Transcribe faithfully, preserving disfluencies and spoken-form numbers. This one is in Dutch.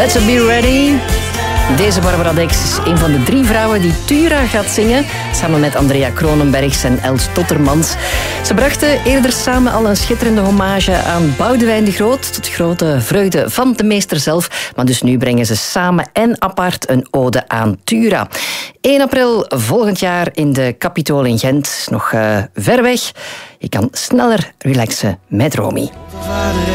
Let's be ready. Deze Barbara Dex is een van de drie vrouwen die Tura gaat zingen, samen met Andrea Kronenbergs en Els Tottermans. Ze brachten eerder samen al een schitterende hommage aan Boudewijn de Groot, tot grote vreugde van de meester zelf. Maar dus nu brengen ze samen en apart een ode aan Tura. één april volgend jaar in de Capitool in Gent. Is nog uh, ver weg. Je kan sneller relaxen met Romy.